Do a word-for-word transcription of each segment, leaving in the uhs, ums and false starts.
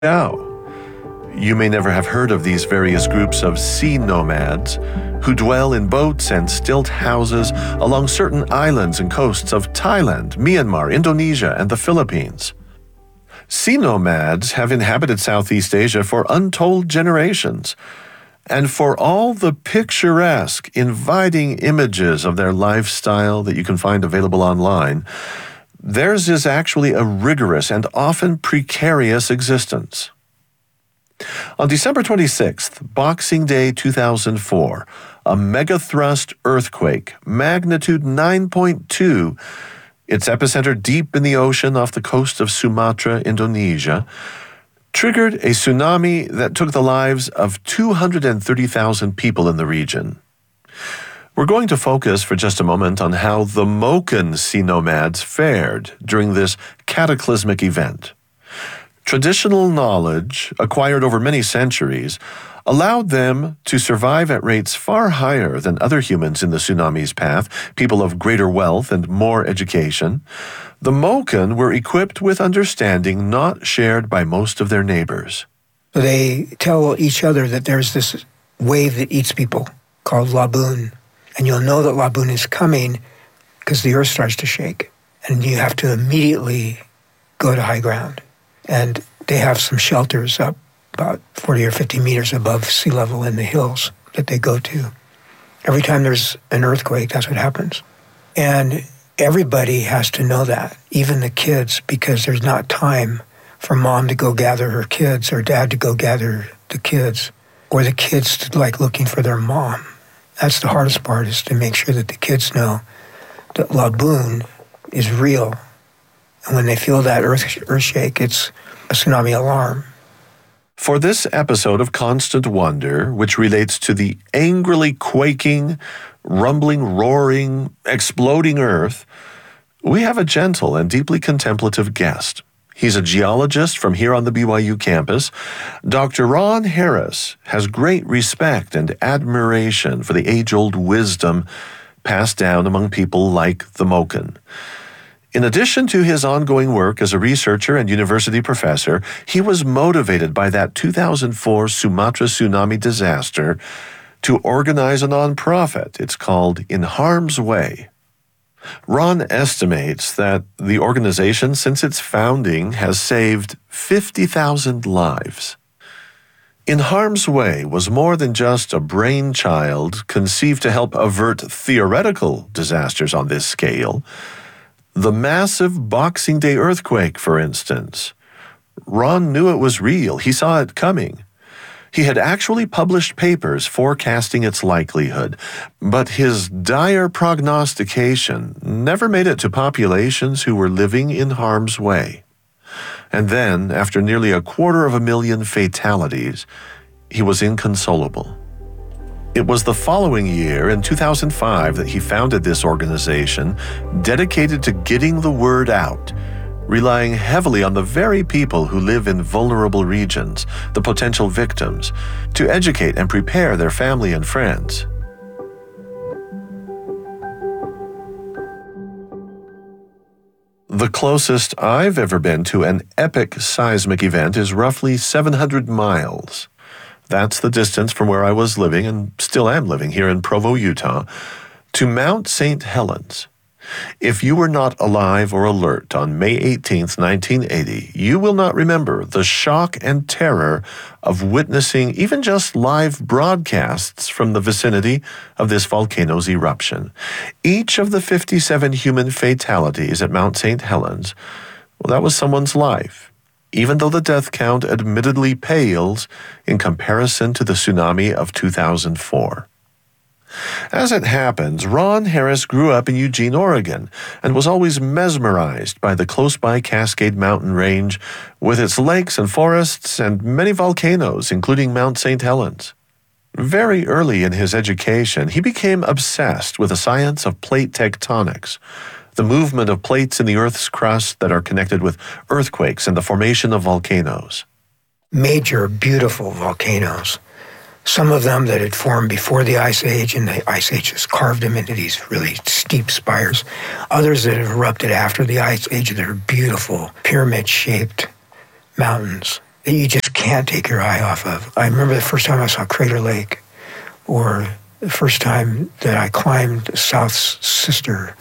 Now, you may never have heard of these various groups of sea nomads who dwell in boats and stilt houses along certain islands and coasts of Thailand, Myanmar, Indonesia, and the Philippines. Sea nomads have inhabited Southeast Asia for untold generations, and for all the picturesque, inviting images of their lifestyle that you can find available online, theirs is actually a rigorous and often precarious existence. On December twenty-sixth, Boxing Day two thousand four, a megathrust earthquake, magnitude nine point two, its epicenter deep in the ocean off the coast of Sumatra, Indonesia, triggered a tsunami that took the lives of two hundred thirty thousand people in the region. We're going to focus for just a moment on how the Moken sea nomads fared during this cataclysmic event. Traditional knowledge, acquired over many centuries, allowed them to survive at rates far higher than other humans in the tsunami's path, people of greater wealth and more education. The Moken were equipped with understanding not shared by most of their neighbors. They tell each other that there's this wave that eats people called Laboon. And you'll know that Laboon is coming because the earth starts to shake. And you have to immediately go to high ground. And they have some shelters up about forty or fifty meters above sea level in the hills that they go to. Every time there's an earthquake, that's what happens. And everybody has to know that, even the kids, because there's not time for mom to go gather her kids or dad to go gather the kids, or the kids to like looking for their mom. That's the hardest part, is to make sure that the kids know that Laboon is real. And when they feel that earth, earth shake, it's a tsunami alarm. For this episode of Constant Wonder, which relates to the angrily quaking, rumbling, roaring, exploding earth, we have a gentle and deeply contemplative guest. He's a geologist from here on the B Y U campus. Doctor Ron Harris has great respect and admiration for the age-old wisdom passed down among people like the Moken. In addition to his ongoing work as a researcher and university professor, he was motivated by that two thousand four Sumatra tsunami disaster to organize a nonprofit. It's called In Harm's Way. Ron estimates that the organization, since its founding, has saved fifty thousand lives. In Harm's Way was more than just a brainchild conceived to help avert theoretical disasters on this scale. The massive Boxing Day earthquake, for instance. Ron knew it was real. He saw it coming. He had actually published papers forecasting its likelihood, but his dire prognostication never made it to populations who were living in harm's way. And then, after nearly a quarter of a million fatalities, he was inconsolable. It was the following year, in two thousand five, that he founded this organization dedicated to getting the word out, relying heavily on the very people who live in vulnerable regions, the potential victims, to educate and prepare their family and friends. The closest I've ever been to an epic seismic event is roughly seven hundred miles. That's the distance from where I was living, and still am living here in Provo, Utah, to Mount Saint Helens. If you were not alive or alert on May eighteenth, nineteen eighty, you will not remember the shock and terror of witnessing even just live broadcasts from the vicinity of this volcano's eruption. Each of the fifty-seven human fatalities at Mount Saint Helens, well, that was someone's life, even though the death count admittedly pales in comparison to the tsunami of two thousand four. As it happens, Ron Harris grew up in Eugene, Oregon, and was always mesmerized by the close-by Cascade Mountain Range with its lakes and forests and many volcanoes, including Mount Saint Helens. Very early in his education, he became obsessed with the science of plate tectonics, the movement of plates in the Earth's crust that are connected with earthquakes and the formation of volcanoes. Major, beautiful volcanoes. Some of them that had formed before the Ice Age, and the Ice Age has carved them into these really steep spires. Others that have erupted after the Ice Age that are beautiful, pyramid-shaped mountains. that you just can't take your eye off of. I remember the first time I saw Crater Lake, or the first time that I climbed South's Sister,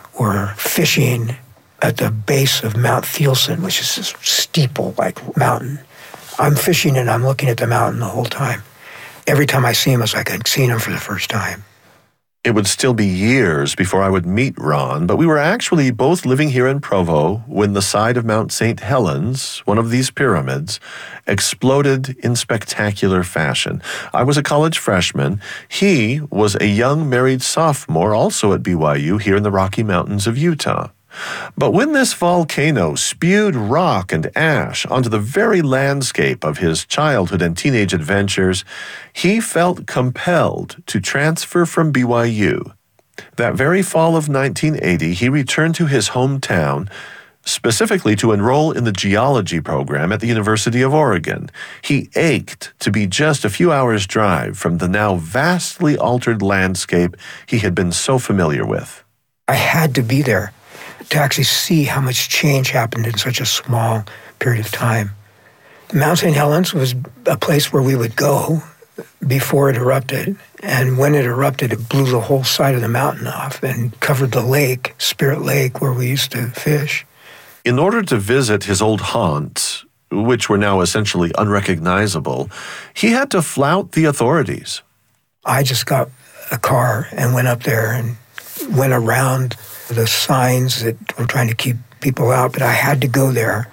or fishing at the base of Mount Thielsen, which is this steeple-like mountain. I'm fishing and I'm looking at the mountain the whole time. Every time I see him, it's like I'd seen him for the first time. It would still be years before I would meet Ron, but we were actually both living here in Provo when the side of Mount Saint Helens, one of these pyramids, exploded in spectacular fashion. I was a college freshman. He was a young married sophomore, also at B Y U, here in the Rocky Mountains of Utah. But when this volcano spewed rock and ash onto the very landscape of his childhood and teenage adventures, he felt compelled to transfer from B Y U. That very fall of nineteen eighty, he returned to his hometown, specifically to enroll in the geology program at the University of Oregon. He ached to be just a few hours' drive from the now vastly altered landscape he had been so familiar with. I had to be there to actually see how much change happened in such a small period of time. Mount Saint Helens was a place where we would go before it erupted, and when it erupted, it blew the whole side of the mountain off and covered the lake, Spirit Lake, where we used to fish. In order to visit his old haunts, which were now essentially unrecognizable, he had to flout the authorities. I just got a car and went up there and went around the signs that were trying to keep people out, but I had to go there,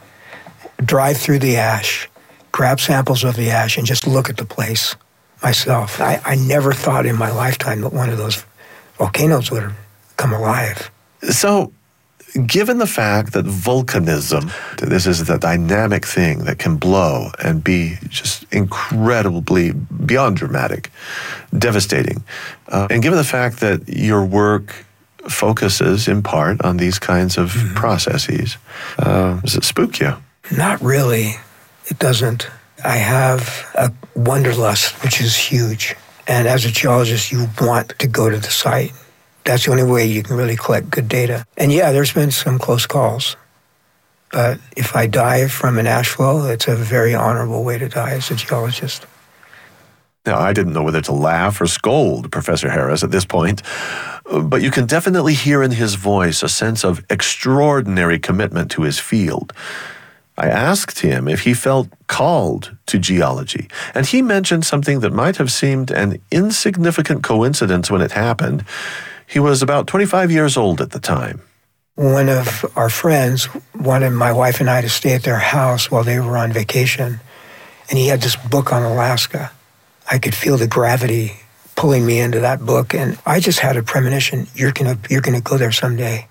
drive through the ash, grab samples of the ash, and just look at the place myself. I, I never thought in my lifetime that one of those volcanoes would come alive. So, given the fact that volcanism, this is the dynamic thing that can blow and be just incredibly, beyond dramatic, devastating, uh, and given the fact that your work focuses in part on these kinds of mm-hmm. processes, uh, does it spook you? Not really. It doesn't. I have a wanderlust, which is huge. And as a geologist, you want to go to the site. That's the only way you can really collect good data. And yeah, there's been some close calls. But if I die from an ash flow, it's a very honorable way to die as a geologist. Now, I didn't know whether to laugh or scold Professor Harris at this point, but you can definitely hear in his voice a sense of extraordinary commitment to his field. I asked him if he felt called to geology, and he mentioned something that might have seemed an insignificant coincidence when it happened. He was about twenty-five years old at the time. One of our friends wanted my wife and I to stay at their house while they were on vacation, and he had this book on Alaska. I could feel the gravity pulling me into that book, and I just had a premonition, you're gonna, you're gonna go there someday.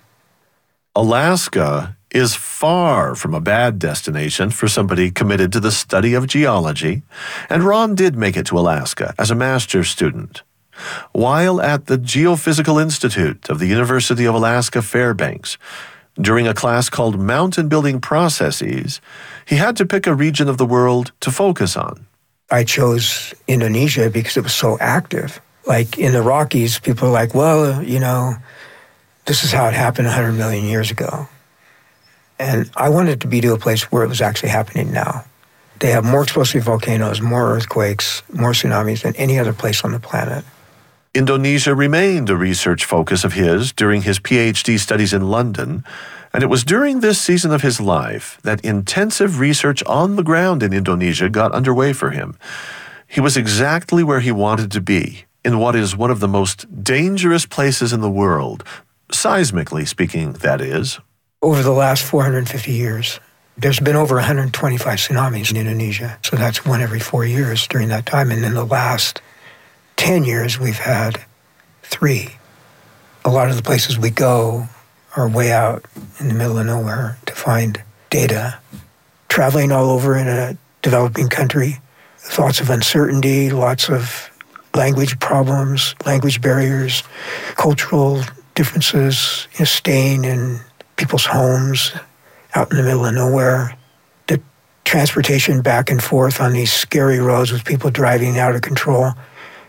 Alaska is far from a bad destination for somebody committed to the study of geology, and Ron did make it to Alaska as a master's student. While at the Geophysical Institute of the University of Alaska Fairbanks, during a class called Mountain Building Processes, he had to pick a region of the world to focus on. I chose Indonesia because it was so active. Like in the Rockies, people are like, well, you know, this is how it happened one hundred million years ago. And I wanted to be to a place where it was actually happening now. They have more explosive volcanoes, more earthquakes, more tsunamis than any other place on the planet. Indonesia remained a research focus of his during his P H D studies in London, and it was during this season of his life that intensive research on the ground in Indonesia got underway for him. He was exactly where he wanted to be, in what is one of the most dangerous places in the world, seismically speaking, that is. Over the last four hundred fifty years, there's been over one hundred twenty-five tsunamis in Indonesia. So that's one every four years during that time. And in the last ten years, we've had three. A lot of the places we go are way out in the middle of nowhere to find data. Traveling all over in a developing country, lots of uncertainty, lots of language problems, language barriers, cultural differences, you know, staying in people's homes out in the middle of nowhere. The transportation back and forth on these scary roads with people driving out of control.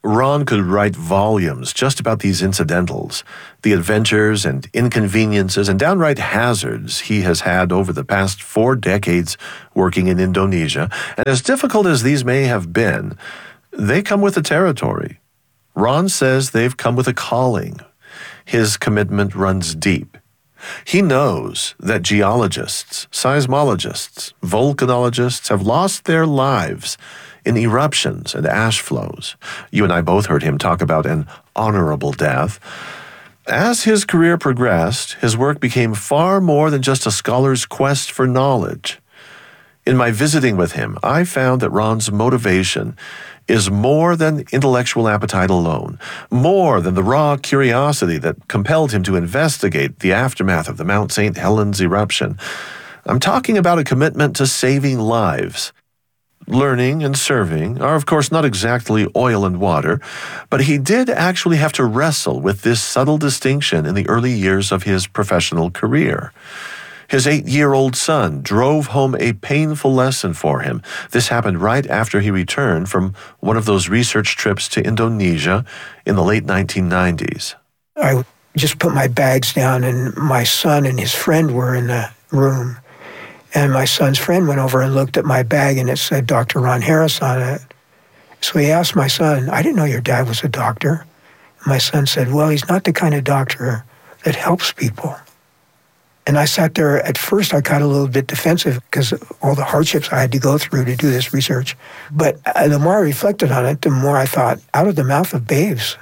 Ron could write volumes just about these incidentals, the adventures and inconveniences and downright hazards he has had over the past four decades working in Indonesia. And as difficult as these may have been, they come with the territory. Ron says they've come with a calling. His commitment runs deep. He knows that geologists, seismologists, volcanologists have lost their lives in eruptions and ash flows. You and I both heard him talk about an honorable death. As his career progressed, his work became far more than just a scholar's quest for knowledge. In my visiting with him, I found that Ron's motivation is more than intellectual appetite alone, more than the raw curiosity that compelled him to investigate the aftermath of the Mount Saint Helens eruption. I'm talking about a commitment to saving lives. Learning and serving are, of course, not exactly oil and water, but he did actually have to wrestle with this subtle distinction in the early years of his professional career. His eight-year-old son drove home a painful lesson for him. This happened right after he returned from one of those research trips to Indonesia in the late nineteen nineties. I just put my bags down, and my son and his friend were in the room. And my son's friend went over and looked at my bag, and it said Doctor Ron Harris on it. So he asked my son, I didn't know your dad was a doctor. My son said, well, he's not the kind of doctor that helps people. And I sat there, at first I got a little bit defensive because of all the hardships I had to go through to do this research. But the more I reflected on it, the more I thought, out of the mouth of babes.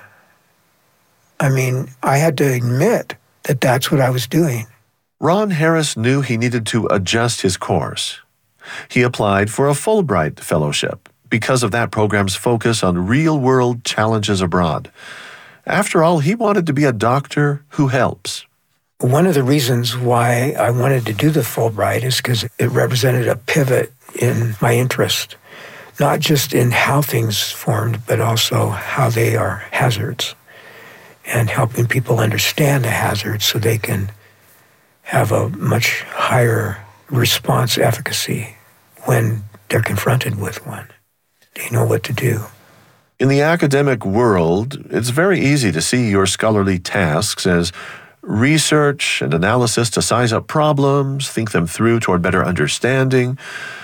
I mean, I had to admit that that's what I was doing. Ron Harris knew he needed to adjust his course. He applied for a Fulbright Fellowship because of that program's focus on real-world challenges abroad. After all, he wanted to be a doctor who helps. One of the reasons why I wanted to do the Fulbright is because it represented a pivot in my interest, not just in how things formed, but also how they are hazards, and helping people understand the hazards so they can have a much higher response efficacy when they're confronted with one. They know what to do. In the academic world, it's very easy to see your scholarly tasks as research and analysis to size up problems, think them through toward better understanding.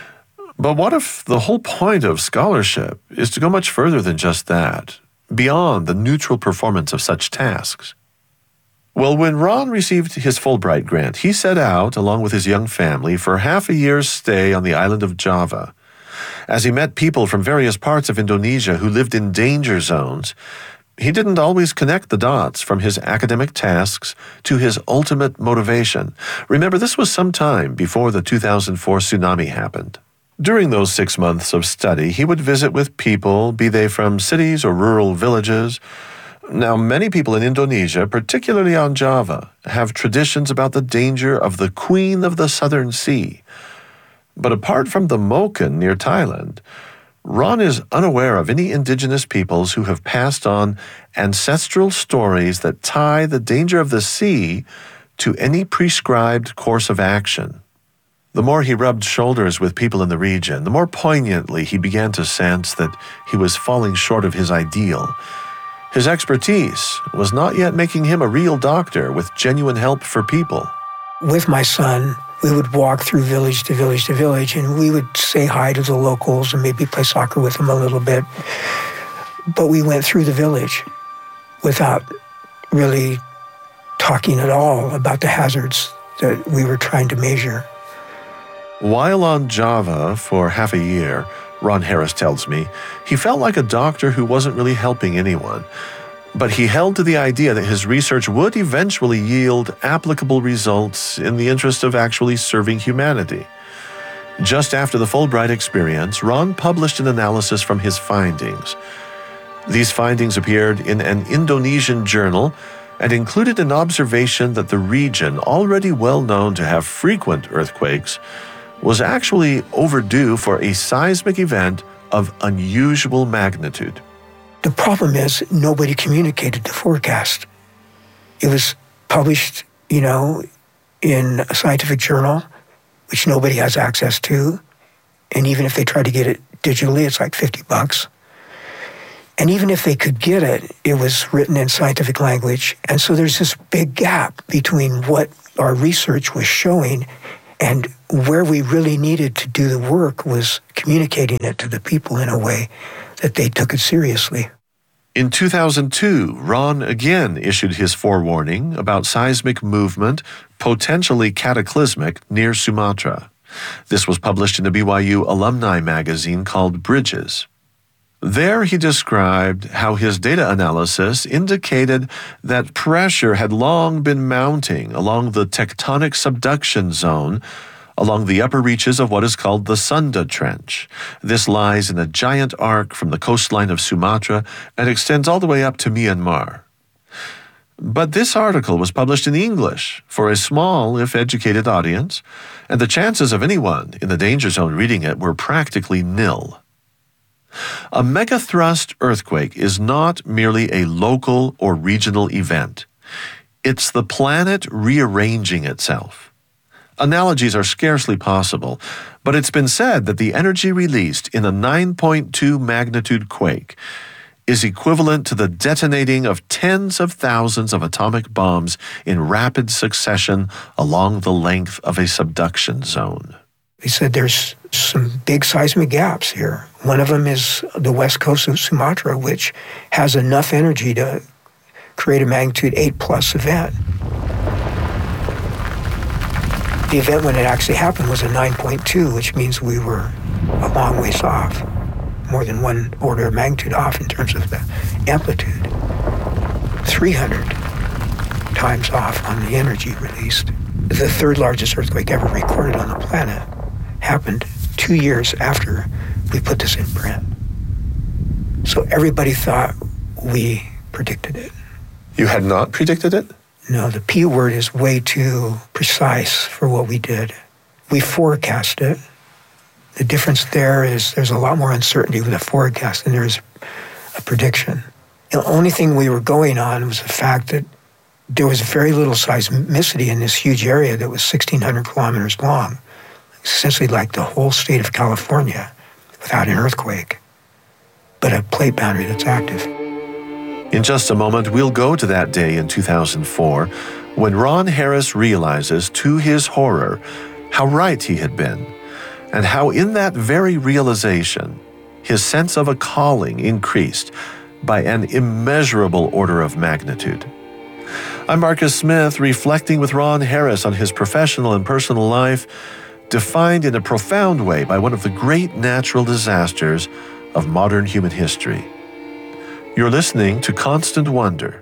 But what if the whole point of scholarship is to go much further than just that, beyond the neutral performance of such tasks? Well, when Ron received his Fulbright grant, he set out, along with his young family, for half a year's stay on the island of Java. As he met people from various parts of Indonesia who lived in danger zones, he didn't always connect the dots from his academic tasks to his ultimate motivation. Remember, this was some time before the two thousand four tsunami happened. During those six months of study, he would visit with people, be they from cities or rural villages. Now, many people in Indonesia, particularly on Java, have traditions about the danger of the Queen of the Southern Sea. But apart from the Moken near Thailand, Ron is unaware of any indigenous peoples who have passed on ancestral stories that tie the danger of the sea to any prescribed course of action. The more he rubbed shoulders with people in the region, the more poignantly he began to sense that he was falling short of his ideal. His expertise was not yet making him a real doctor with genuine help for people. With my son, we would walk through village to village to village, and we would say hi to the locals and maybe play soccer with them a little bit. But we went through the village without really talking at all about the hazards that we were trying to measure. While on Java for half a year, Ron Harris tells me, he felt like a doctor who wasn't really helping anyone. But he held to the idea that his research would eventually yield applicable results in the interest of actually serving humanity. Just after the Fulbright experience, Ron published an analysis from his findings. These findings appeared in an Indonesian journal and included an observation that the region, already well known to have frequent earthquakes, was actually overdue for a seismic event of unusual magnitude. The problem is nobody communicated the forecast. It was published, you know, in a scientific journal, which nobody has access to. And even if they try to get it digitally, it's like fifty bucks. And even if they could get it, it was written in scientific language. And so there's this big gap between what our research was showing and where we really needed to do the work was communicating it to the people in a way that they took it seriously. In two thousand two, Ron again issued his forewarning about seismic movement, potentially cataclysmic, near Sumatra. This was published in a B Y U alumni magazine called Bridges. There he described how his data analysis indicated that pressure had long been mounting along the tectonic subduction zone along the upper reaches of what is called the Sunda Trench. This lies in a giant arc from the coastline of Sumatra and extends all the way up to Myanmar. But this article was published in English for a small, if educated audience, and the chances of anyone in the danger zone reading it were practically nil. A megathrust earthquake is not merely a local or regional event. It's the planet rearranging itself. Analogies are scarcely possible, but it's been said that the energy released in a nine point two magnitude quake is equivalent to the detonating of tens of thousands of atomic bombs in rapid succession along the length of a subduction zone. He said there's some big seismic gaps here. One of them is the west coast of Sumatra, which has enough energy to create a magnitude eight plus event. The event when it actually happened was a nine point two, which means we were a long ways off, more than one order of magnitude off in terms of the amplitude, three hundred times off on the energy released. The third largest earthquake ever recorded on the planet happened two years after we put this in print. So everybody thought we predicted it. You had not predicted it? No, the P word is way too precise for what we did. We forecast it. The difference there is there's a lot more uncertainty with a forecast than there is a prediction. The only thing we were going on was the fact that there was very little seismicity in this huge area that was sixteen hundred kilometers long, essentially like the whole state of California without an earthquake, but a plate boundary that's active. In just a moment, we'll go to that day in two thousand four when Ron Harris realizes, to his horror, how right he had been, and how in that very realization, his sense of a calling increased by an immeasurable order of magnitude. I'm Marcus Smith, reflecting with Ron Harris on his professional and personal life, defined in a profound way by one of the great natural disasters of modern human history. You're listening to Constant Wonder.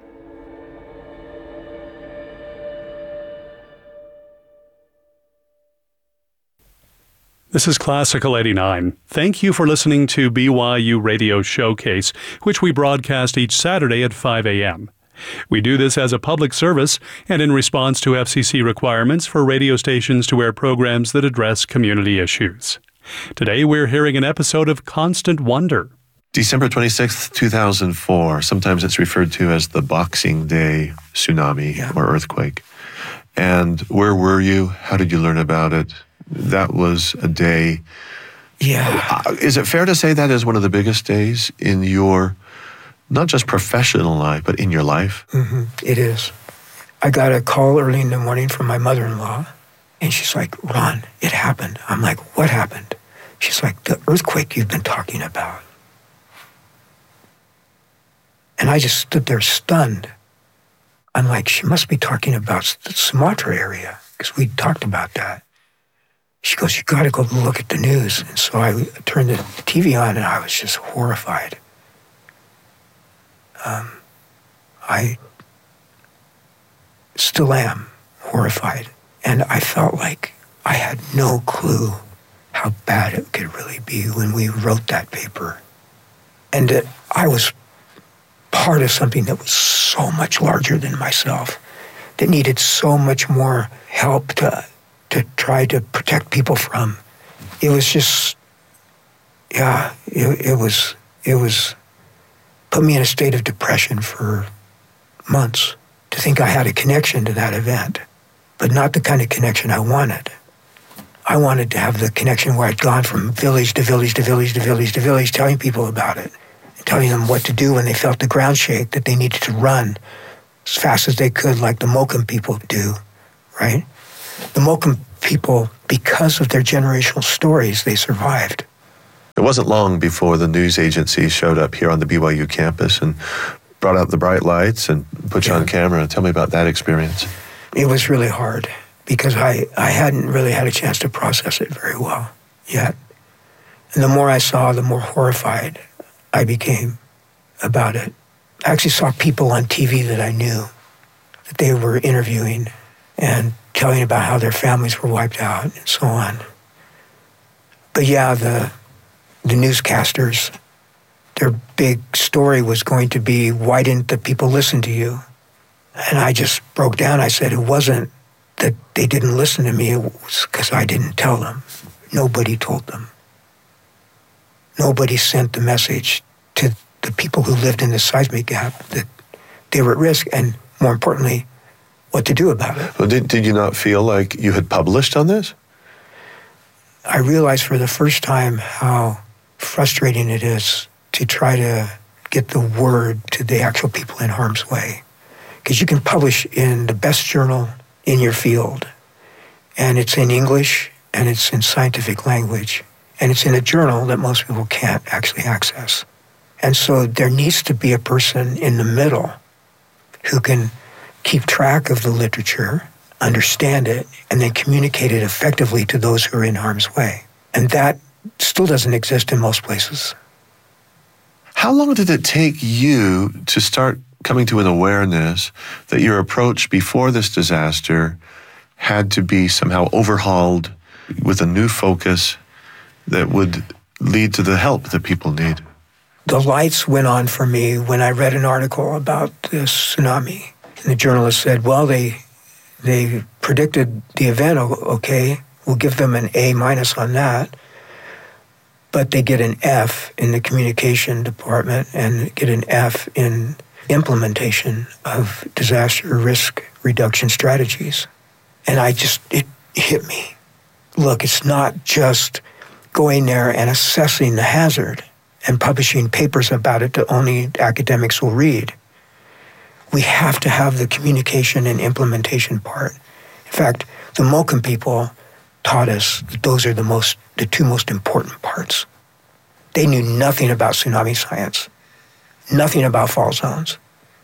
This is Classical eighty-nine. Thank you for listening to B Y U Radio Showcase, which we broadcast each Saturday at five a.m. We do this as a public service and in response to F C C requirements for radio stations to air programs that address community issues. Today we're hearing an episode of Constant Wonder. December twenty-sixth, two thousand four. Sometimes it's referred to as the Boxing Day tsunami yeah. or earthquake. And where were you? How did you learn about it? That was a day. Yeah. Uh, is it fair to say that is one of the biggest days in your, not just professional life, but in your life? Mm-hmm. It is. I got a call early in the morning from my mother-in-law, and she's like, Ron, it happened. I'm like, what happened? She's like, the earthquake you've been talking about. And I just stood there stunned. I'm like, she must be talking about the Sumatra area, because we talked about that. She goes, you got to go look at the news. And so I turned the T V on, and I was just horrified. Um, I still am horrified. And I felt like I had no clue how bad it could really be when we wrote that paper. And that I was part of something that was so much larger than myself, that needed so much more help to to try to protect people from. It was just, yeah, it, it was, it was, put me in a state of depression for months to think I had a connection to that event, but not the kind of connection I wanted. I wanted to have the connection where I'd gone from village to village to village to village to village, telling people about it, telling them what to do when they felt the ground shake, that they needed to run as fast as they could, like the Moken people do, right? The Moken people, because of their generational stories, they survived. It wasn't long before the news agency showed up here on the B Y U campus and brought out the bright lights and put you Yeah. on camera. Tell me about that experience. It was really hard because I, I hadn't really had a chance to process it very well yet. And the more I saw, the more horrified I became about it. I actually saw people on T V that I knew, that they were interviewing and telling about how their families were wiped out and so on. But yeah, the the newscasters, their big story was going to be, why didn't the people listen to you? And I just broke down. I said, it wasn't that they didn't listen to me, it was because I didn't tell them. Nobody told them. Nobody sent the message to the people who lived in the seismic gap that they were at risk, and more importantly, what to do about it. Well, did, did you not feel like you had published on this? I realized for the first time how frustrating it is to try to get the word to the actual people in harm's way. Because you can publish in the best journal in your field, and it's in English, and it's in scientific language, and it's in a journal that most people can't actually access. And so there needs to be a person in the middle who can keep track of the literature, understand it, and then communicate it effectively to those who are in harm's way. And that still doesn't exist in most places. How long did it take you to start coming to an awareness that your approach before this disaster had to be somehow overhauled with a new focus that would lead to the help that people need? The lights went on for me when I read an article about this tsunami. And the journalist said, well, they they predicted the event, okay, we'll give them an A minus on that. But they get an F in the communication department and get an F in implementation of disaster risk reduction strategies. And I just, it hit me. Look, it's not just going there and assessing the hazard and publishing papers about it that only academics will read. We have to have the communication and implementation part. In fact, the Moken people taught us that those are the most, the two most important parts. They knew nothing about tsunami science, nothing about fault zones.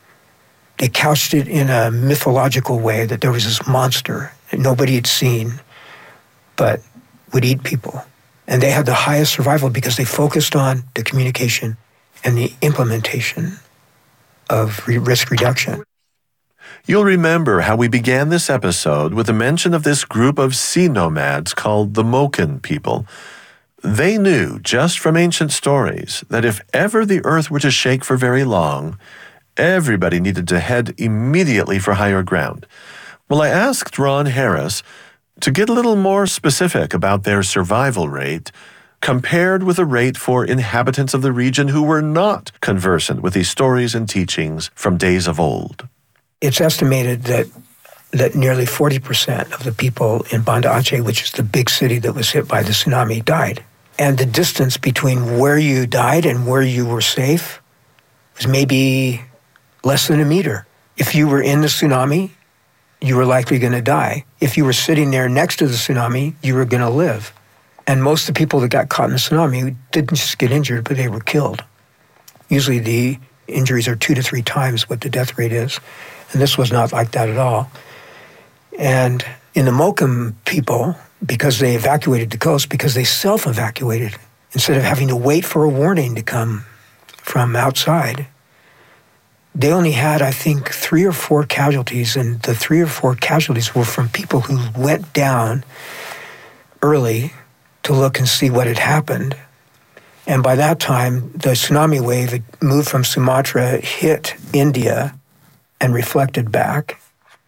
They couched it in a mythological way that there was this monster that nobody had seen, but would eat people. And they had the highest survival because they focused on the communication and the implementation of re- risk reduction. You'll remember how we began this episode with a mention of this group of sea nomads called the Moken people. They knew, just from ancient stories, that if ever the earth were to shake for very long, everybody needed to head immediately for higher ground. Well, I asked Ron Harris to get a little more specific about their survival rate compared with a rate for inhabitants of the region who were not conversant with these stories and teachings from days of old. It's estimated that that nearly forty percent of the people in Banda Aceh, which is the big city that was hit by the tsunami, died. And the distance between where you died and where you were safe was maybe less than a meter. If you were in the tsunami, you were likely going to die. If you were sitting there next to the tsunami, you were going to live. And most of the people that got caught in the tsunami didn't just get injured, but they were killed. Usually the injuries are two to three times what the death rate is. And this was not like that at all. And in the Moken people, because they evacuated the coast, because they self-evacuated, instead of having to wait for a warning to come from outside, they only had, I think, three or four casualties, and the three or four casualties were from people who went down early to look and see what had happened. And by that time, the tsunami wave had moved from Sumatra, hit India, and reflected back.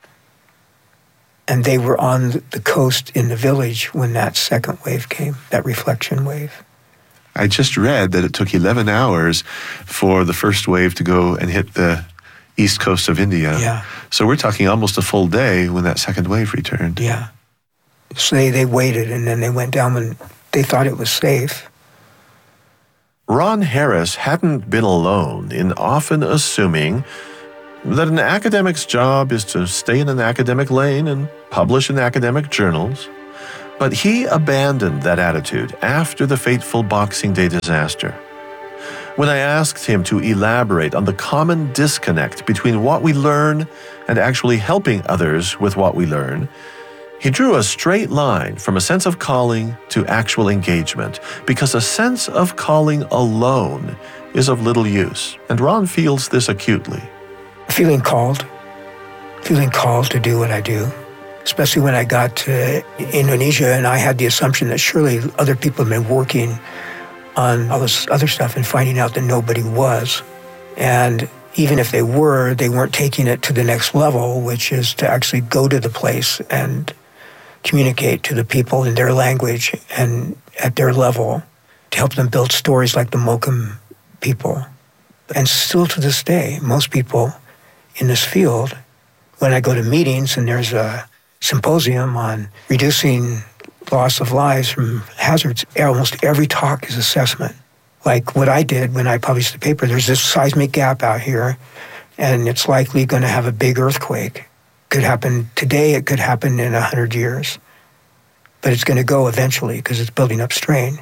And they were on the coast in the village when that second wave came, that reflection wave. I just read that it took eleven hours for the first wave to go and hit the east coast of India. Yeah. So we're talking almost a full day when that second wave returned. Yeah. So they, they waited, and then they went down when they thought it was safe. Ron Harris hadn't been alone in often assuming that an academic's job is to stay in an academic lane and publish in academic journals. But he abandoned that attitude after the fateful Boxing Day disaster. When I asked him to elaborate on the common disconnect between what we learn and actually helping others with what we learn, he drew a straight line from a sense of calling to actual engagement, because a sense of calling alone is of little use, and Ron feels this acutely. Feeling called, feeling called to do what I do, especially when I got to Indonesia and I had the assumption that surely other people have been working on all this other stuff and finding out that nobody was. And even if they were, they weren't taking it to the next level, which is to actually go to the place and communicate to the people in their language and at their level to help them build stories like the Mokum people. And still to this day, most people in this field, when I go to meetings and there's a symposium on reducing loss of lives from hazards, almost every talk is assessment. Like what I did when I published the paper, there's this seismic gap out here, and it's likely going to have a big earthquake. Could happen today, it could happen in a hundred years. But it's going to go eventually because it's building up strain.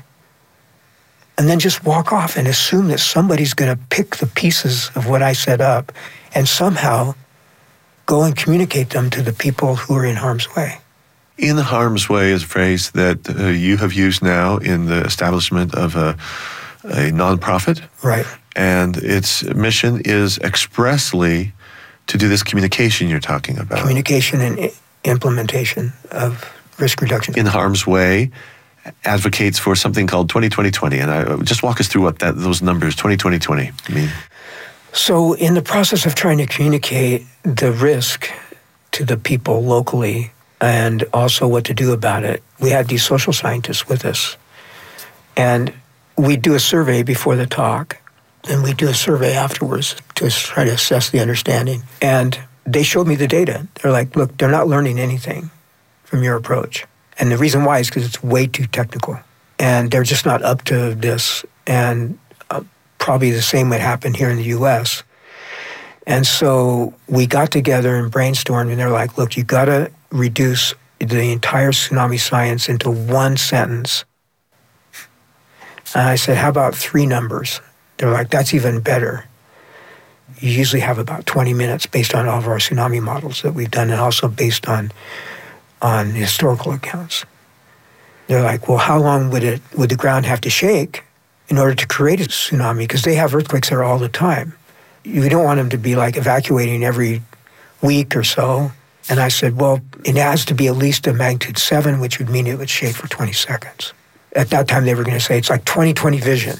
And then just walk off and assume that somebody's going to pick the pieces of what I set up and somehow go and communicate them to the people who are in harm's way. In harm's way is a phrase that uh, you have used now in the establishment of a, a nonprofit. Right. And its mission is expressly to do this communication you're talking about. Communication and I- implementation of risk reduction. In harm's way advocates for something called twenty twenty twenty. And I, just walk us through what that those numbers, twenty twenty twenty, mean. So in the process of trying to communicate the risk to the people locally and also what to do about it, we had these social scientists with us. And we do a survey before the talk, and we do a survey afterwards to try to assess the understanding. And they showed me the data. They're like, look, they're not learning anything from your approach. And the reason why is because it's way too technical. And they're just not up to this. And uh, probably the same would happen here in the U S. And so we got together and brainstormed, and they're like, look, you got to reduce the entire tsunami science into one sentence. And I said, how about three numbers? They're like, that's even better. You usually have about twenty minutes based on all of our tsunami models that we've done and also based on, on historical accounts. They're like, well, how long would it would the ground have to shake in order to create a tsunami? Because they have earthquakes there all the time. You don't want them to be like evacuating every week or so. And I said, well, it has to be at least a magnitude seven, which would mean it would shake for twenty seconds. At that time, they were going to say it's like twenty twenty vision.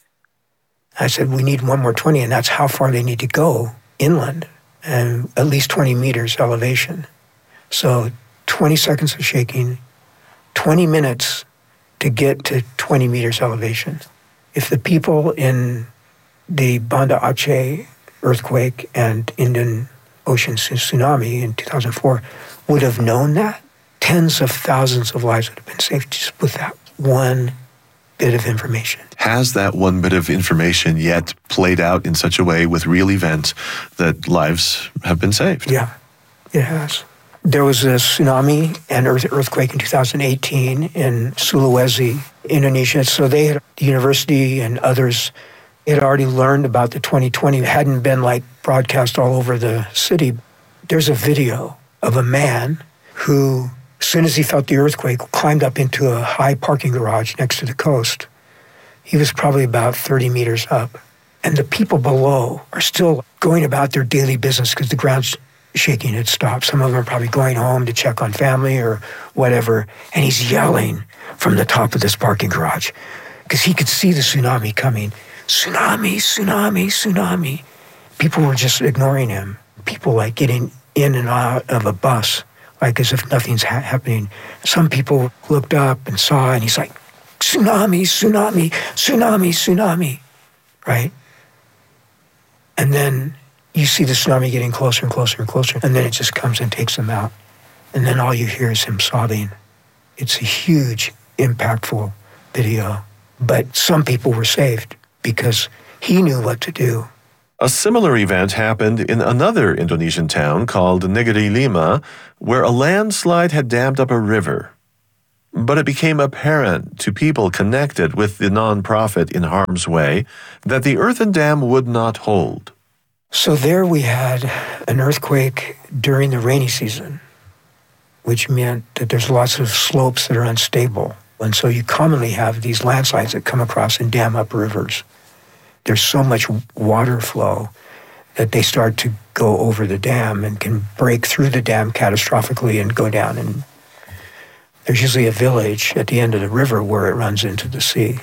I said, we need one more twenty, and that's how far they need to go inland, and at least twenty meters elevation. So twenty seconds of shaking, twenty minutes to get to twenty meters elevation. If the people in the Banda Aceh earthquake and Indian Ocean tsunami in two thousand four would have known that, tens of thousands of lives would have been saved just with that one bit of information. Has that one bit of information yet played out in such a way with real events that lives have been saved? Yeah, it has. There was a tsunami and earth, earthquake in two thousand eighteen in Sulawesi, Indonesia. So they had, the university and others had already learned about the twenty twenty. It hadn't been like broadcast all over the city. There's a video of a man who, as soon as he felt the earthquake, climbed up into a high parking garage next to the coast. He was probably about thirty meters up. And the people below are still going about their daily business because the ground's shaking had stopped. Some of them are probably going home to check on family or whatever. And he's yelling from the top of this parking garage because he could see the tsunami coming. Tsunami, tsunami, tsunami. People were just ignoring him. People like getting in and out of a bus, like as if nothing's ha- happening. Some people looked up and saw, and he's like, tsunami, tsunami, tsunami, tsunami, right? And then you see the tsunami getting closer and closer and closer, and then it just comes and takes them out. And then all you hear is him sobbing. It's a huge, impactful video. But some people were saved. because he knew what to do. A similar event happened in another Indonesian town called Negeri Lima, where a landslide had dammed up a river. But it became apparent to people connected with the nonprofit In Harm's Way that the earthen dam would not hold. So there we had an earthquake during the rainy season, which meant that there's lots of slopes that are unstable. And so you commonly have these landslides that come across and dam up rivers. There's so much water flow that they start to go over the dam and can break through the dam catastrophically and go down. And there's usually a village at the end of the river where it runs into the sea.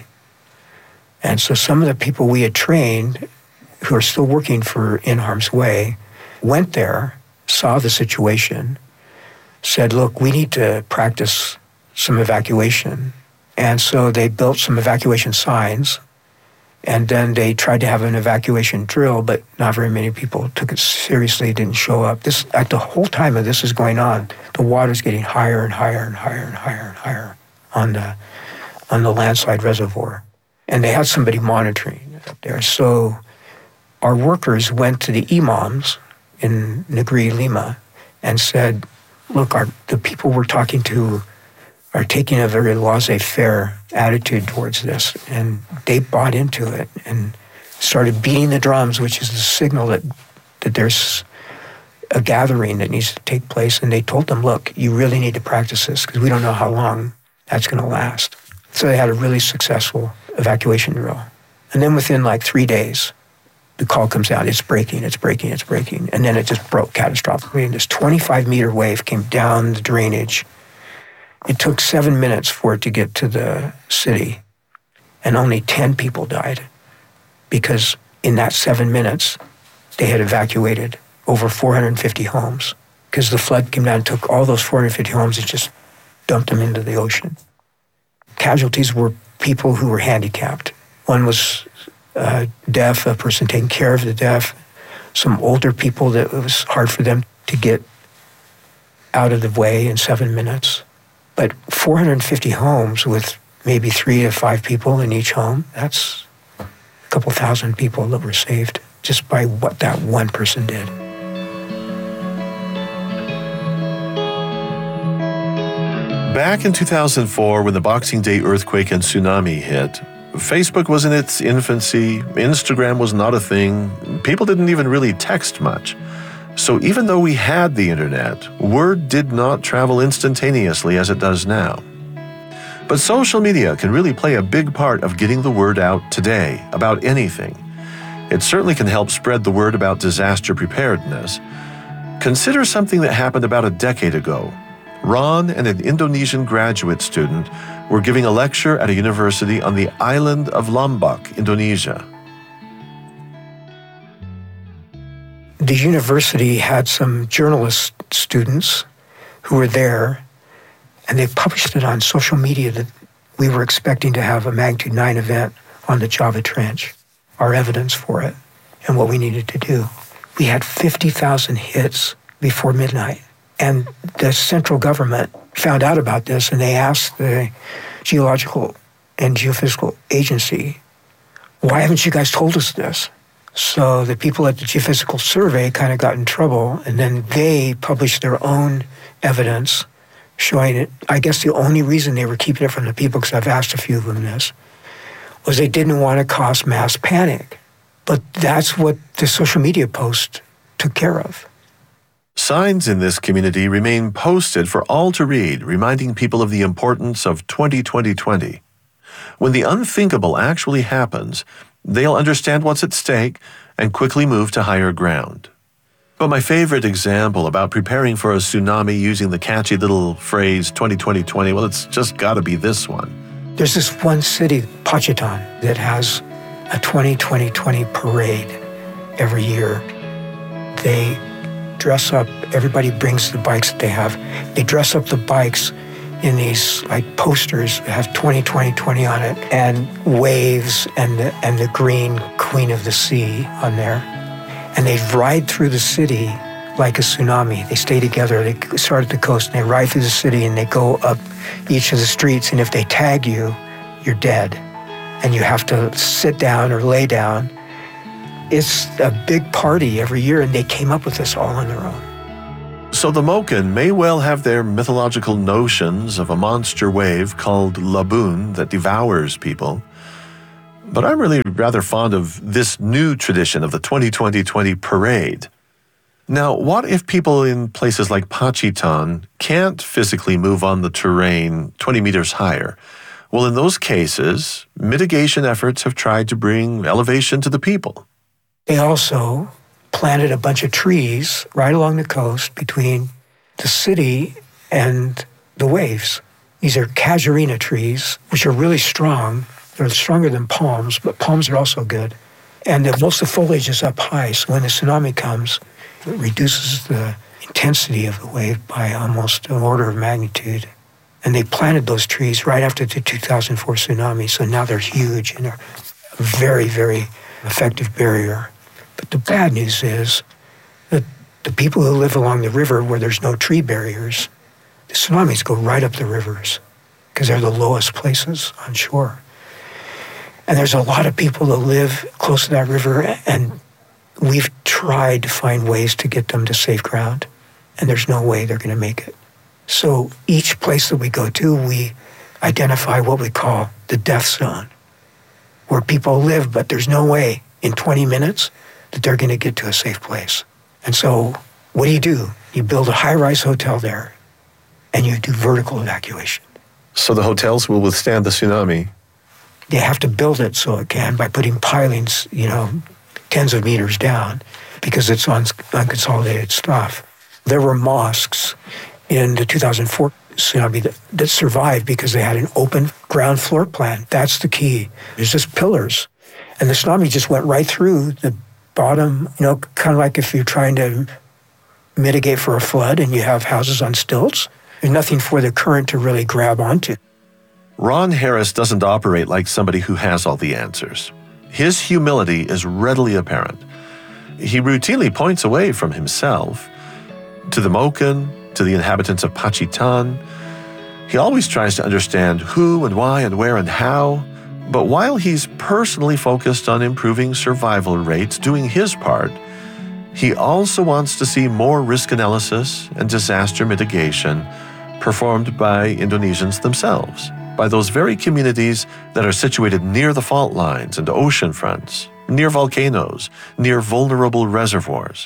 And so some of the people we had trained who are still working for In Harm's Way went there, saw the situation, said, look, we need to practice some evacuation. And so they built some evacuation signs, and then they tried to have an evacuation drill, but not very many people took it seriously, didn't show up. This, at the whole time of this is going on, the water's getting higher and higher and higher and higher and higher on the, on the landslide reservoir. And they had somebody monitoring it up there. So our workers went to the imams in Negeri Lima and said, look, our, the people we're talking to are taking a very laissez-faire attitude towards this. And they bought into it and started beating the drums, which is the signal that, that there's a gathering that needs to take place. And they told them, look, you really need to practice this because we don't know how long that's going to last. So they had a really successful evacuation drill. And then within like three days, the call comes out, it's breaking, it's breaking, it's breaking. And then it just broke catastrophically. And this twenty-five meter wave came down the drainage. It took seven minutes for it to get to the city. And only ten people died because in that seven minutes, they had evacuated over four hundred fifty homes because the flood came down and took all those four hundred fifty homes and just dumped them into the ocean. Casualties were people who were handicapped. One was uh, deaf, a person taking care of the deaf, some older people that it was hard for them to get out of the way in seven minutes. But four hundred fifty homes with maybe three to five people in each home, that's a couple thousand people that were saved just by what that one person did. Back in two thousand four, when the Boxing Day earthquake and tsunami hit, Facebook was in its infancy, Instagram was not a thing, people didn't even really text much. So even though we had the internet, word did not travel instantaneously as it does now. But social media can really play a big part of getting the word out today about anything. It certainly can help spread the word about disaster preparedness. Consider something that happened about a decade ago. Ron and an Indonesian graduate student were giving a lecture at a university on the island of Lombok, Indonesia. The university had some journalist students who were there, and they published it on social media that we were expecting to have a magnitude nine event on the Java Trench, our evidence for it, and what we needed to do. We had fifty thousand hits before midnight, and the central government found out about this, and they asked the Geological and Geophysical Agency, why haven't you guys told us this? So the people at the Geophysical Survey kind of got in trouble, and then they published their own evidence showing it. I guess the only reason they were keeping it from the people, because I've asked a few of them this, was they didn't want to cause mass panic. But that's what the social media post took care of. Signs in this community remain posted for all to read, reminding people of the importance of twenty twenty twenty. When the unthinkable actually happens, they'll understand what's at stake and quickly move to higher ground. But my favorite example about preparing for a tsunami using the catchy little phrase twenty twenty twenty, well, it's just got to be this one. There's this one city, Pacitan, that has a twenty twenty twenty parade every year. They dress up, everybody brings the bikes that they have. They dress up the bikes in these like posters that have twenty twenty twenty on it, and waves and the, and the green Queen of the Sea on there. And they ride through the city like a tsunami. They stay together. They start at the coast and they ride through the city and they go up each of the streets. And if they tag you, you're dead. and you have to sit down or lay down. It's a big party every year, and they came up with this all on their own. So the Moken may well have their mythological notions of a monster wave called Laboon that devours people. But I'm really rather fond of this new tradition of the twenty twenty twenty parade. Now, what if people in places like Pachitan can't physically move on the terrain twenty meters higher? Well, in those cases, mitigation efforts have tried to bring elevation to the people. They also planted a bunch of trees right along the coast between the city and the waves. These are casuarina trees, which are really strong. They're stronger than palms, but palms are also good. And the, most of the foliage is up high, so when the tsunami comes, it reduces the intensity of the wave by almost an order of magnitude. And they planted those trees right after the two thousand four tsunami, so now they're huge and they're a very, very effective barrier. But the bad news is that the people who live along the river where there's no tree barriers, the tsunamis go right up the rivers because they're the lowest places on shore. And there's a lot of people that live close to that river, and we've tried to find ways to get them to safe ground, and there's no way they're going to make it. So each place that we go to, we identify what we call the death zone, where people live, but there's no way in twenty minutes that they're going to get to a safe place. And so what do you do? You build a high-rise hotel there, and you do vertical evacuation. So the hotels will withstand the tsunami. They have to build it so it can by putting pilings, you know, tens of meters down, because it's on unconsolidated stuff. There were mosques in the two thousand four tsunami that, that survived because they had an open ground floor plan. That's the key. There's just pillars. And the tsunami just went right through the bottom, you know, kind of like if you're trying to mitigate for a flood and you have houses on stilts. There's nothing for the current to really grab onto. Ron Harris doesn't operate like somebody who has all the answers. His humility is readily apparent. He routinely points away from himself to the Moken, to the inhabitants of Pachitan. He always tries to understand who and why and where and how. But while he's personally focused on improving survival rates, doing his part, he also wants to see more risk analysis and disaster mitigation performed by Indonesians themselves, by those very communities that are situated near the fault lines and ocean fronts, near volcanoes, near vulnerable reservoirs.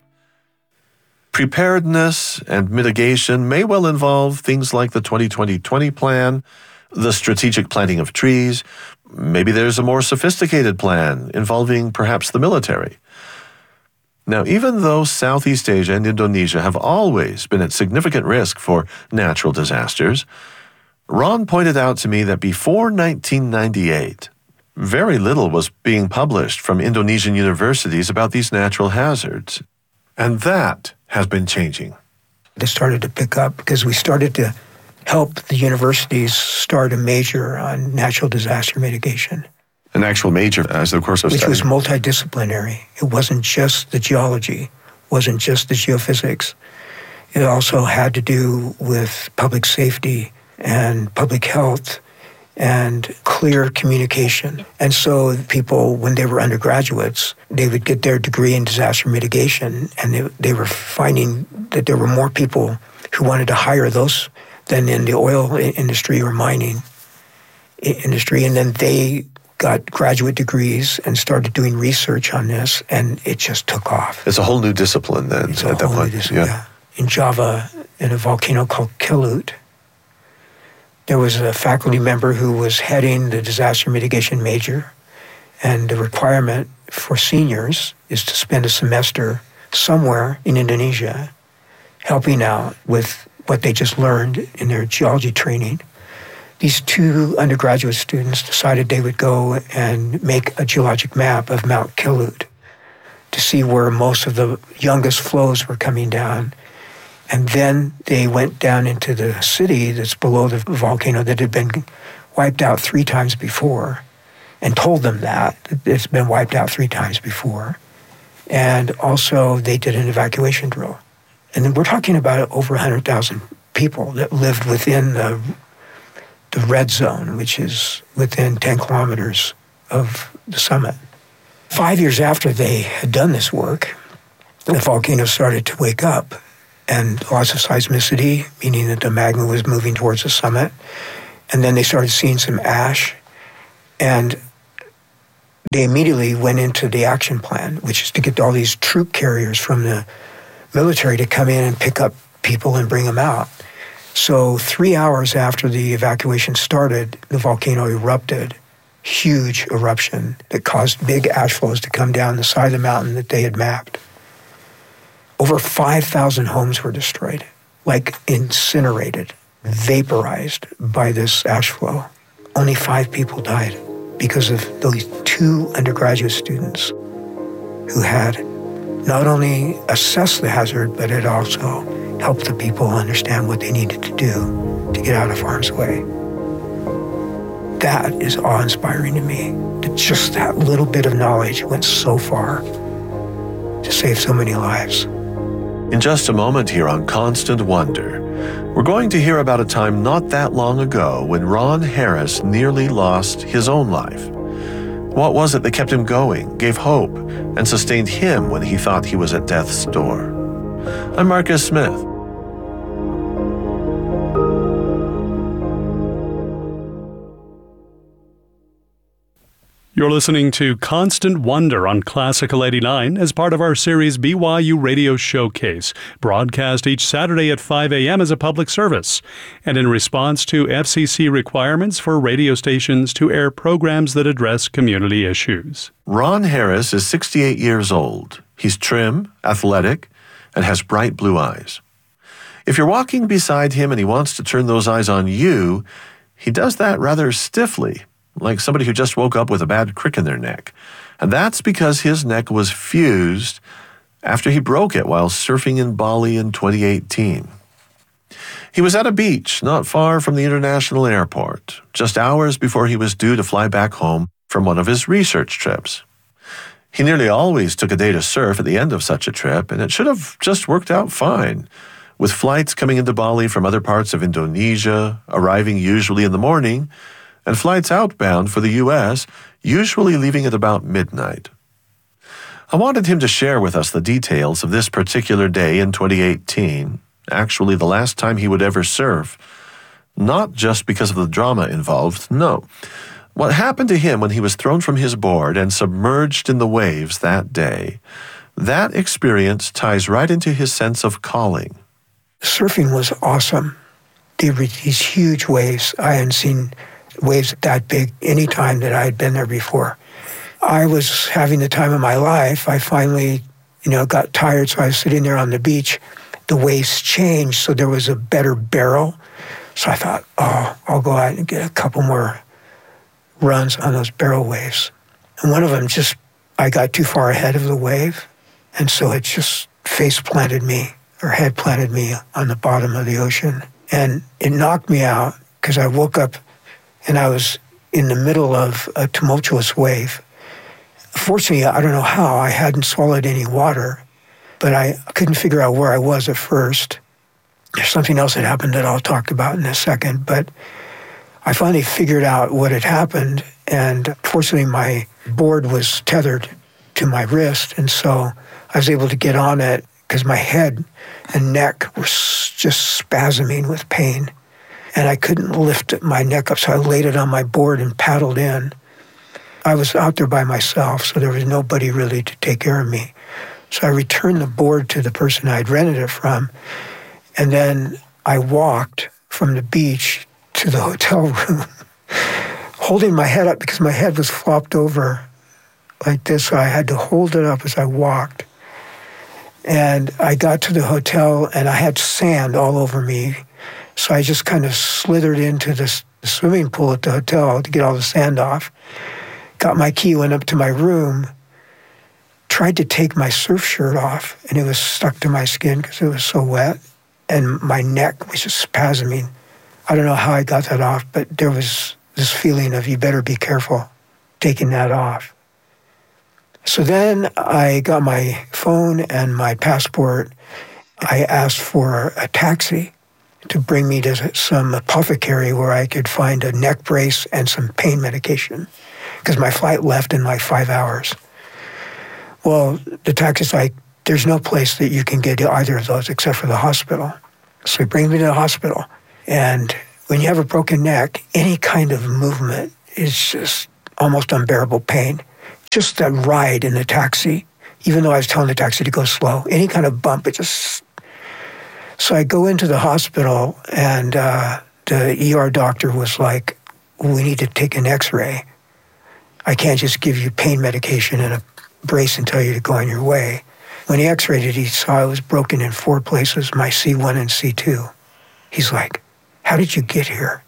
Preparedness and mitigation may well involve things like the twenty twenty twenty plan, the strategic planting of trees. Maybe there's a more sophisticated plan involving perhaps the military. Now, even though Southeast Asia and Indonesia have always been at significant risk for natural disasters, Ron pointed out to me that before nineteen ninety-eight, very little was being published from Indonesian universities about these natural hazards. And that has been changing. They started to pick up because we started to help the universities start a major on natural disaster mitigation. An actual major as the course of Which study. was multidisciplinary. It wasn't just the geology, wasn't just the geophysics. It also had to do with public safety and public health and clear communication. And so people, when they were undergraduates, they would get their degree in disaster mitigation, and they, they were finding that there were more people who wanted to hire those than in the oil industry or mining industry. And then they got graduate degrees and started doing research on this, and it just took off. It's a whole new discipline then It's at a that whole point. new discipline, yeah. In Java, in a volcano called Kelut, there was a faculty member who was heading the disaster mitigation major, and the requirement for seniors is to spend a semester somewhere in Indonesia helping out with what they just learned in their geology training. These two undergraduate students decided they would go and make a geologic map of Mount Kelut to see where most of the youngest flows were coming down. And then they went down into the city that's below the volcano that had been wiped out three times before, and told them that it's been wiped out three times before. And also they did an evacuation drill. And then we're talking about over one hundred thousand people that lived within the, the red zone, which is within ten kilometers of the summit. Five years after they had done this work, the volcano started to wake up, and lots of seismicity, meaning that the magma was moving towards the summit. And then they started seeing some ash, and they immediately went into the action plan, which is to get all these troop carriers from the military to come in and pick up people and bring them out. So three hours after the evacuation started, the volcano erupted, huge eruption that caused big ash flows to come down the side of the mountain that they had mapped. Over five thousand homes were destroyed, like incinerated, vaporized by this ash flow. Only five people died because of those two undergraduate students who had not only assessed the hazard, but had also helped the people understand what they needed to do to get out of harm's way. That is awe-inspiring to me, that just that little bit of knowledge went so far to save so many lives. In just a moment here on Constant Wonder, we're going to hear about a time not that long ago when Ron Harris nearly lost his own life. What was it that kept him going, gave hope, and sustained him when he thought he was at death's door? I'm Marcus Smith. You're listening to Constant Wonder on Classical eighty-nine as part of our series B Y U Radio Showcase, broadcast each Saturday at five a.m. as a public service, and in response to F C C requirements for radio stations to air programs that address community issues. Ron Harris is sixty-eight years old. He's trim, athletic, and has bright blue eyes. If you're walking beside him and he wants to turn those eyes on you, he does that rather stiffly, like somebody who just woke up with a bad crick in their neck. And that's because his neck was fused after he broke it while surfing in Bali in twenty eighteen. He was at a beach not far from the international airport, just hours before he was due to fly back home from one of his research trips. He nearly always took a day to surf at the end of such a trip, and it should have just worked out fine, with flights coming into Bali from other parts of Indonesia, arriving usually in the morning, and flights outbound for the U S, usually leaving at about midnight. I wanted him to share with us the details of this particular day in twenty eighteen, actually the last time he would ever surf, not just because of the drama involved, no. What happened to him when he was thrown from his board and submerged in the waves that day, that experience ties right into his sense of calling. Surfing was awesome. There were these huge waves. I hadn't seen waves that big any time that I had been there before. I was having the time of my life. I finally, you know, got tired, so I was sitting there on the beach. The waves changed, so there was a better barrel. So I thought, oh, I'll go out and get a couple more runs on those barrel waves. And one of them just, I got too far ahead of the wave, and so it just face planted me, or head planted me on the bottom of the ocean. And it knocked me out because I woke up and I was in the middle of a tumultuous wave. Fortunately, I don't know how, I hadn't swallowed any water, but I couldn't figure out where I was at first. There's something else that happened that I'll talk about in a second, but I finally figured out what had happened, and fortunately my board was tethered to my wrist, and so I was able to get on it because my head and neck were just spasming with pain. And I couldn't lift my neck up, so I laid it on my board and paddled in. I was out there by myself, so there was nobody really to take care of me. So I returned the board to the person I'd rented it from, and then I walked from the beach to the hotel room, holding my head up because my head was flopped over like this, so I had to hold it up as I walked. And I got to the hotel, and I had sand all over me. So I just kind of slithered into this swimming pool at the hotel to get all the sand off. Got my key, went up to my room, tried to take my surf shirt off, and it was stuck to my skin because it was so wet. And my neck was just spasming. I don't know how I got that off, but there was this feeling of you better be careful taking that off. So then I got my phone and my passport. I asked for a taxi to bring me to some apothecary where I could find a neck brace and some pain medication, because my flight left in like five hours. Well, the taxi's like, there's no place that you can get either of those except for the hospital. So he brings me to the hospital. And when you have a broken neck, any kind of movement is just almost unbearable pain. Just that ride in the taxi, even though I was telling the taxi to go slow, any kind of bump, it just... So I go into the hospital, and uh, the E R doctor was like, we need to take an x-ray. I can't just give you pain medication and a brace and tell you to go on your way. When he x-rayed it, he saw it was broken in four places, my C one and C two. He's like, how did you get here?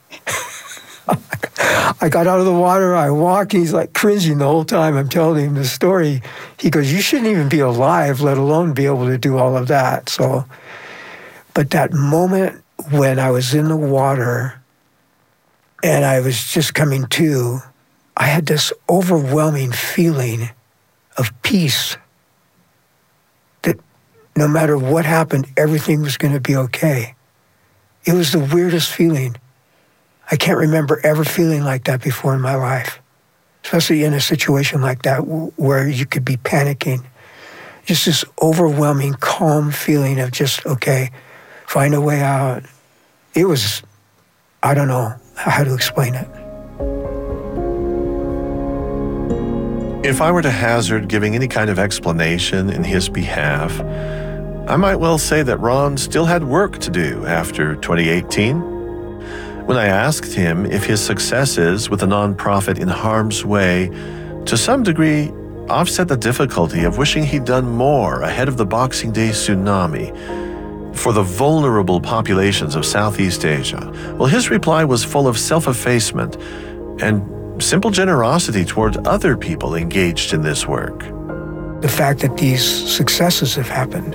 I got out of the water, I walked, he's like cringing the whole time I'm telling him the story. He goes, you shouldn't even be alive, let alone be able to do all of that. So, but that moment when I was in the water and I was just coming to, I had this overwhelming feeling of peace, that no matter what happened, everything was going to be okay. It was the weirdest feeling. I can't remember ever feeling like that before in my life, especially in a situation like that where you could be panicking. Just this overwhelming, calm feeling of just, okay, find a way out. It was, I don't know how to explain it. If I were to hazard giving any kind of explanation in his behalf, I might well say that Ron still had work to do after twenty eighteen. When I asked him if his successes with the nonprofit In Harm's Way to some degree offset the difficulty of wishing he'd done more ahead of the Boxing Day tsunami for the vulnerable populations of Southeast Asia, well, his reply was full of self-effacement and simple generosity toward other people engaged in this work. The fact that these successes have happened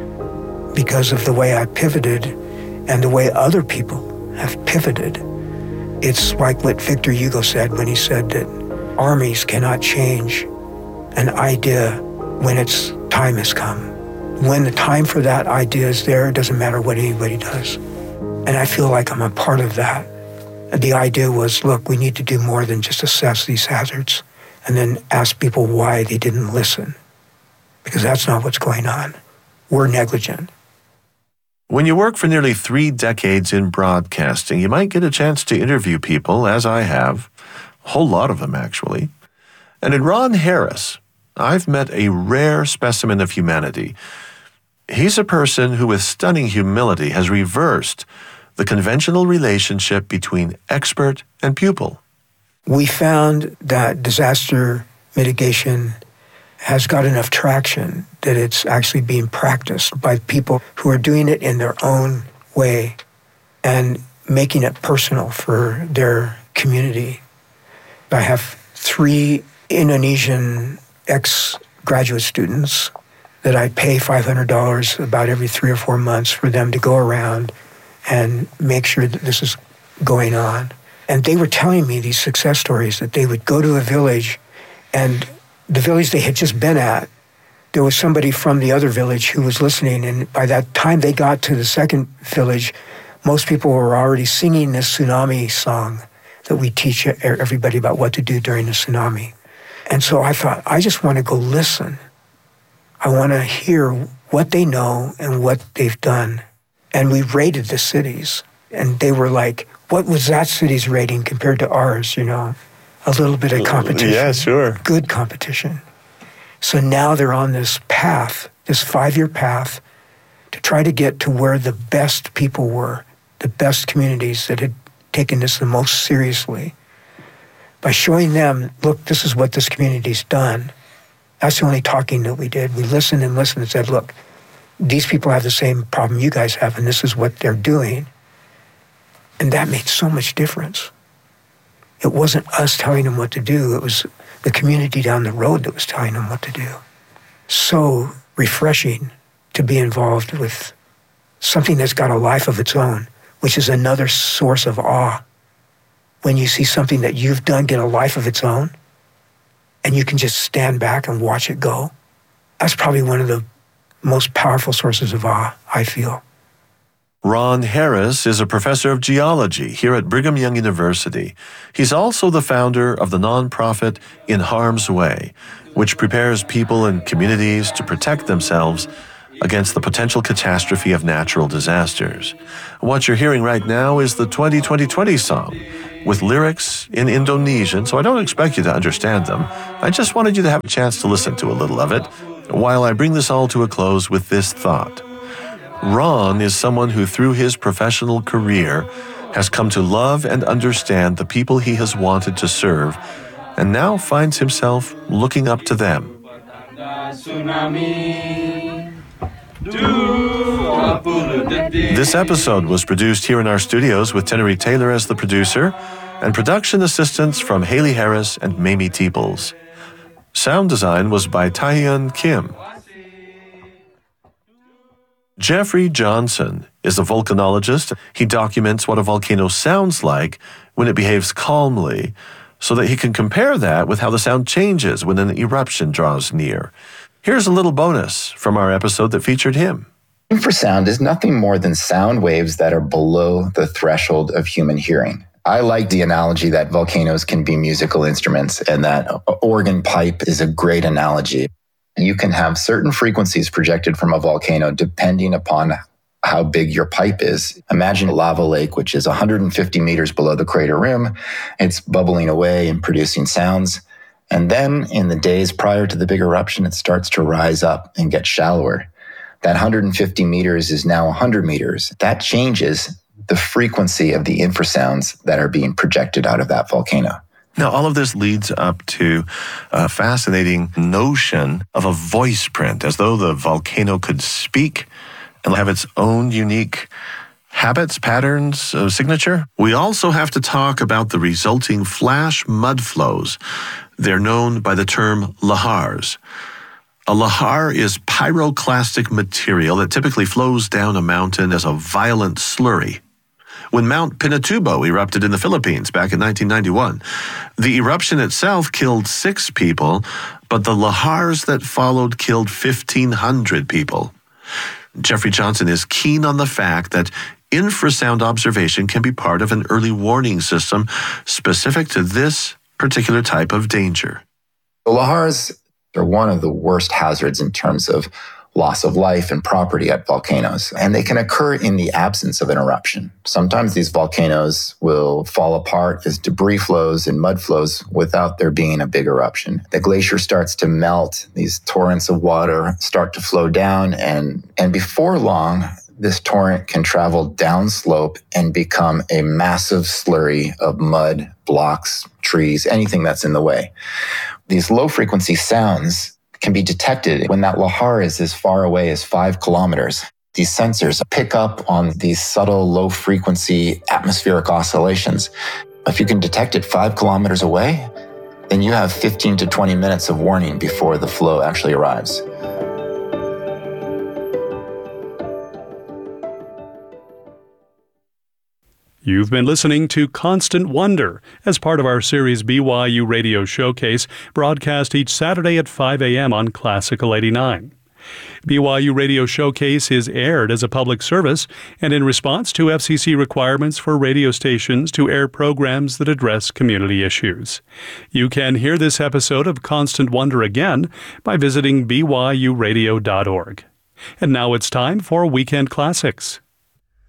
because of the way I pivoted and the way other people have pivoted. It's like what Victor Hugo said when he said that armies cannot change an idea when its time has come. When the time for that idea is there, it doesn't matter what anybody does. And I feel like I'm a part of that. The idea was, look, we need to do more than just assess these hazards and then ask people why they didn't listen, because that's not what's going on. We're negligent. When you work for nearly three decades in broadcasting, you might get a chance to interview people, as I have, a whole lot of them actually. And in Ron Harris, I've met a rare specimen of humanity. He's a person who with stunning humility has reversed the conventional relationship between expert and pupil. We found that disaster mitigation has got enough traction that it's actually being practiced by people who are doing it in their own way and making it personal for their community. I have three Indonesian ex-graduate students that I pay five hundred dollars about every three or four months for them to go around and make sure that this is going on. And they were telling me these success stories that they would go to a village, and the village they had just been at, there was somebody from the other village who was listening, and by that time they got to the second village, most people were already singing this tsunami song that we teach everybody about what to do during the tsunami. And so I thought, I just want to go listen. I want to hear what they know and what they've done. And we rated the cities, and they were like, what was that city's rating compared to ours, you know? A little bit of competition. Yeah, sure. Good competition. So now they're on this path, this five-year path, to try to get to where the best people were, the best communities that had taken this the most seriously. By showing them, look, this is what this community's done. That's the only talking that we did. We listened and listened and said, look, these people have the same problem you guys have, and this is what they're doing. And that made so much difference. It wasn't us telling them what to do. It was the community down the road that was telling them what to do. So refreshing to be involved with something that's got a life of its own, which is another source of awe. When you see something that you've done get a life of its own, and you can just stand back and watch it go, that's probably one of the most powerful sources of awe, I feel. Ron Harris is a professor of geology here at Brigham Young University. He's also the founder of the nonprofit In Harm's Way, which prepares people and communities to protect themselves against the potential catastrophe of natural disasters. What you're hearing right now is the twenty twenty twenty song with lyrics in Indonesian, so I don't expect you to understand them. I just wanted you to have a chance to listen to a little of it while I bring this all to a close with this thought. Ron is someone who, through his professional career, has come to love and understand the people he has wanted to serve, and now finds himself looking up to them. This episode was produced here in our studios with Tenery Taylor as the producer, and production assistance from Haley Harris and Mamie Teeples. Sound design was by Taehyun Kim. Jeffrey Johnson is a volcanologist. He documents what a volcano sounds like when it behaves calmly, so that he can compare that with how the sound changes when an eruption draws near. Here's a little bonus from our episode that featured him. Infrasound is nothing more than sound waves that are below the threshold of human hearing. I like the analogy that volcanoes can be musical instruments, and that organ pipe is a great analogy. You can have certain frequencies projected from a volcano depending upon how big your pipe is. Imagine a lava lake, which is one hundred fifty meters below the crater rim. It's bubbling away and producing sounds. And then in the days prior to the big eruption, it starts to rise up and get shallower. That one hundred fifty meters is now one hundred meters. That changes the frequency of the infrasounds that are being projected out of that volcano. Now, all of this leads up to a fascinating notion of a voice print, as though the volcano could speak and have its own unique habits, patterns, uh, signature. We also have to talk about the resulting flash mud flows. They're known by the term lahars. A lahar is pyroclastic material that typically flows down a mountain as a violent slurry. When Mount Pinatubo erupted in the Philippines back in nineteen ninety-one, the eruption itself killed six people, but the lahars that followed killed fifteen hundred people. Jeffrey Johnson is keen on the fact that infrasound observation can be part of an early warning system specific to this particular type of danger. The lahars are one of the worst hazards in terms of loss of life and property at volcanoes, and they can occur in the absence of an eruption. Sometimes these volcanoes will fall apart as debris flows and mud flows without there being a big eruption. The glacier starts to melt, these torrents of water start to flow down, and, and before long, this torrent can travel downslope and become a massive slurry of mud, blocks, trees, anything that's in the way. These low-frequency sounds can be detected when that lahar is as far away as five kilometers. These sensors pick up on these subtle low-frequency atmospheric oscillations. If you can detect it five kilometers away, then you have fifteen to twenty minutes of warning before the flow actually arrives. You've been listening to Constant Wonder as part of our series B Y U Radio Showcase, broadcast each Saturday at five a.m. on Classical eighty-nine. B Y U Radio Showcase is aired as a public service and in response to F C C requirements for radio stations to air programs that address community issues. You can hear this episode of Constant Wonder again by visiting b y u radio dot org. And now it's time for Weekend Classics.